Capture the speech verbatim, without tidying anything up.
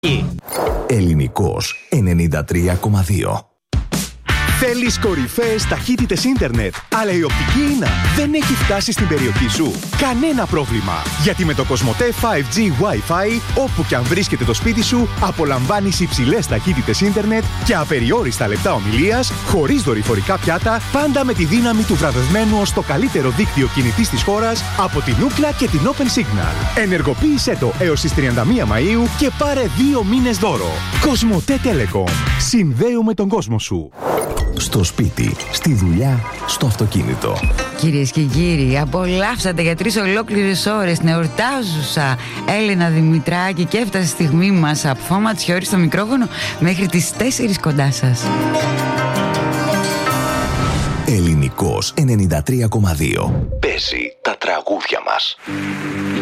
Ελληνικός ενενήντα τρία κόμμα δύο. Θέλεις κορυφαίες ταχύτητες ίντερνετ, αλλά η οπτική ίνα δεν έχει φτάσει στην περιοχή σου? Κανένα πρόβλημα, γιατί με το Κοσμοτέ φάιβ τζι Wi-Fi, όπου και αν βρίσκεται το σπίτι σου, απολαμβάνεις υψηλές ταχύτητες ίντερνετ και απεριόριστα λεπτά ομιλίας, χωρίς δορυφορικά πιάτα, πάντα με τη δύναμη του βραβευμένου ως το καλύτερο δίκτυο κινητής της χώρας από την Ookla και την Open Signal. Ενεργοποίησέ το έως τις τριάντα μία Μαΐου και πάρε δύο μήνες δώρο. Κοσμοτέ Telecom. Συνδέουμε τον κόσμο σου. Στο σπίτι, στη δουλειά, στο αυτοκίνητο. Κυρίες και κύριοι, απολαύσατε για τρεις ολόκληρες ώρες την εορτάζουσα Έλενα Δημητράκη και έφτασε η στιγμή μας από Φώμα Τσιόρη στο μικρόφωνο μέχρι τις τέσσερις κοντά σας. Ελληνικός ενενήντα τρία κόμμα δύο. Παίζει τα τραγούδια μας.